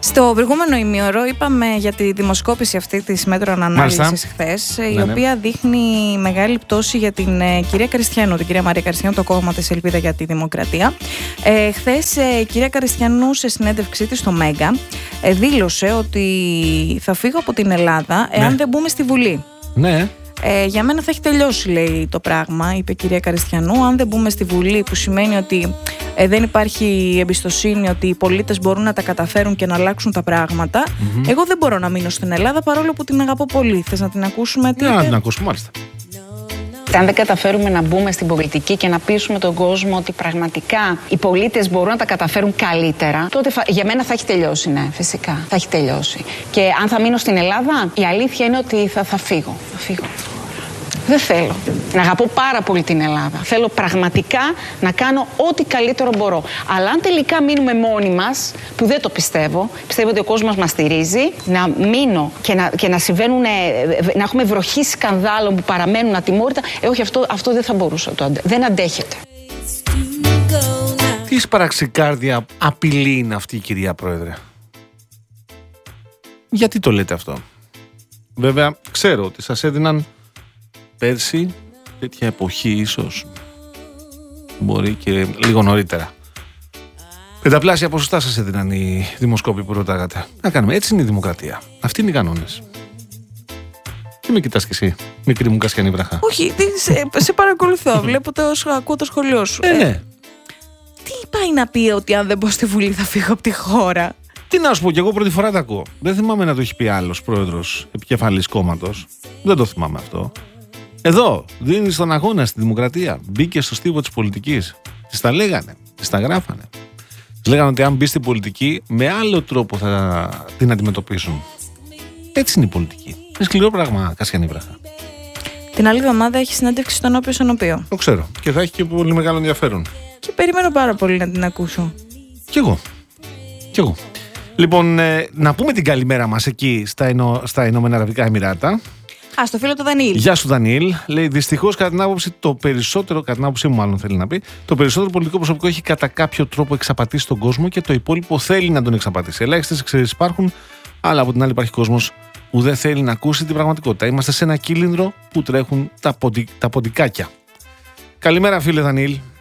Στο προηγούμενο ημίωρο είπαμε για τη δημοσκόπηση αυτή της Μέτρων Ανάλυσης χθες, η οποία δείχνει μεγάλη πτώση για την κυρία Κριστιανού, την κυρία Μαρία Κριστιανού, το κόμμα της Ελπίδα για τη Δημοκρατία. Χθες η κυρία Κριστιανού σε συνέντευξή της στο Μέγκα δήλωσε ότι θα φύγω από την Ελλάδα εάν δεν μπούμε στη Βουλή. Ναι. Για μένα θα έχει τελειώσει, λέει, το πράγμα, είπε η κυρία Κριστιανού. Αν δεν μπούμε στη Βουλή, που σημαίνει ότι δεν υπάρχει εμπιστοσύνη ότι οι πολίτες μπορούν να τα καταφέρουν και να αλλάξουν τα πράγματα, εγώ δεν μπορώ να μείνω στην Ελλάδα, παρόλο που την αγαπώ πολύ. Θες να την ακούσουμε? Να την ακούσουμε, μάλιστα. Αν δεν καταφέρουμε να μπούμε στην πολιτική και να πείσουμε τον κόσμο ότι πραγματικά οι πολίτες μπορούν να τα καταφέρουν καλύτερα, τότε για μένα θα έχει τελειώσει, ναι, φυσικά. Θα έχει τελειώσει. Και αν θα μείνω στην Ελλάδα, η αλήθεια είναι ότι θα φύγω. Δεν θέλω. Να αγαπώ πάρα πολύ την Ελλάδα. Θέλω πραγματικά να κάνω ό,τι καλύτερο μπορώ. Αλλά αν τελικά μείνουμε μόνοι μας, που δεν το πιστεύω, πιστεύω ότι ο κόσμος μας στηρίζει, να μείνω και να συμβαίνουν, να έχουμε βροχή σκανδάλων που παραμένουν ατιμόρυτα, όχι, αυτό δεν θα μπορούσα. Δεν αντέχεται. Τι σπαραξικάρδια απειλή είναι αυτή η κυρία Πρόεδρε? Γιατί το λέτε αυτό? Βέβαια, ξέρω ότι σας έδιναν πέρσι, τέτοια εποχή ίσως, μπορεί και λίγο νωρίτερα, πενταπλάσια ποσοστά σας έδιναν οι δημοσκόποι που ρωτάγατε. Να κάνουμε, έτσι είναι η δημοκρατία. Αυτοί είναι οι κανόνες. Τι με κοιτάς κι εσύ, μικρή μου Κασιανή βραχά? Όχι, σε παρακολουθώ, ακούω το σχολείο σου. Ναι. Τι πάει να πει ότι αν δεν μπω στη Βουλή θα φύγω από τη χώρα? Τι να σου πω, κι εγώ πρώτη φορά τα ακούω. Δεν θυμάμαι να το έχει πει άλλος πρόεδρος επικεφαλής κόμματος. Δεν το θυμάμαι αυτό. Εδώ, δίνει στον αγώνα στη δημοκρατία. Μπήκε στο στίβο της πολιτικής. Της τα λέγανε, της τα γράφανε. Της λέγανε ότι αν μπει στην πολιτική, με άλλο τρόπο θα την αντιμετωπίσουν. Έτσι είναι η πολιτική. Είναι σκληρό πράγμα, Κασιανή βραχά. Την άλλη εβδομάδα έχει συνέντευξη στον Όποιο Ενωπείο. Το ξέρω. Και θα έχει και πολύ μεγάλο ενδιαφέρον. Και περιμένω πάρα πολύ να την ακούσω. Κι εγώ. Λοιπόν, να πούμε την καλημέρα μας εκεί στα Ηνωμένα Αραβικά Εμιράτα. Στο φίλο του Δανίλ. Γεια σου, Δανίλ. Λέει: δυστυχώς, κατά την άποψη μου, μάλλον θέλει να πει, το περισσότερο πολιτικό προσωπικό έχει κατά κάποιο τρόπο εξαπατήσει τον κόσμο και το υπόλοιπο θέλει να τον εξαπατήσει. Ελάχιστες εξαιρέσεις υπάρχουν, αλλά από την άλλη υπάρχει κόσμος που δεν θέλει να ακούσει την πραγματικότητα. Είμαστε σε ένα κύλινδρο που τρέχουν τα ποντικάκια. Καλημέρα, φίλε Δανίλ.